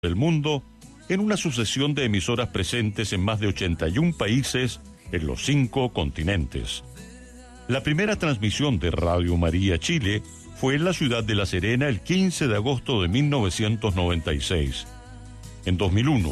del mundo en una sucesión de emisoras presentes en más de 81 países en los 5 continentes. La primera transmisión de Radio María Chile fue en la ciudad de La Serena el 15 de agosto de 1996. En 2001,